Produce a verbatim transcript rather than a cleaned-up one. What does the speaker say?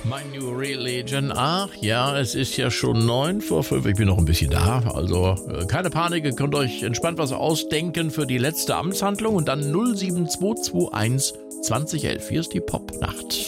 My New Religion. Ach ja, es ist ja schon neun vor fünf. Ich bin noch ein bisschen da. Also äh, keine Panik, ihr könnt euch entspannt was ausdenken für die letzte Amtshandlung und dann null sieben zwei zwei eins zwanzig elf. Hier ist die Popnacht.